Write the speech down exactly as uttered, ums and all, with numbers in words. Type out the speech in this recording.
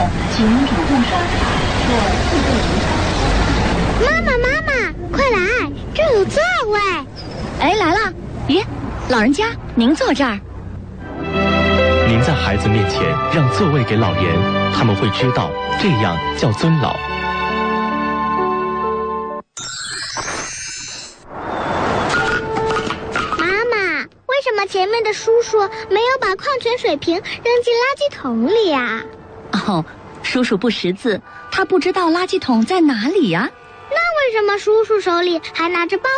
请主动刷卡或自备银行。 妈妈，妈妈，快来，这有座位。 哎，来了！咦，老人家，您坐这儿。 您在孩子面前让座位给老人，他们会知道这样叫尊老。 妈妈，为什么前面的叔叔没有把矿泉水瓶扔进垃圾桶里啊？ 哦，叔叔不识字，他不知道垃圾桶在哪里呀。 那为什么叔叔手里还拿着包